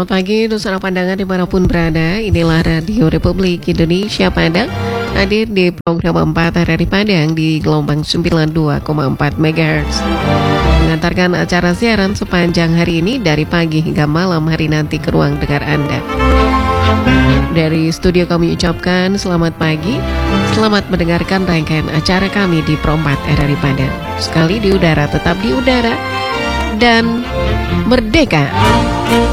Selamat pagi, Nusantara Pandangan dimanapun berada. Inilah Radio Republik Indonesia Padang, hadir di program 4 RRI Padang di gelombang 92,4 MHz. Mengantarkan acara siaran sepanjang hari ini dari pagi hingga malam hari nanti ke ruang dengar Anda. Dari studio kami ucapkan selamat pagi, selamat mendengarkan rangkaian acara kami di Pro 4 RRI Padang. Sekali di udara, tetap di udara, dan merdeka.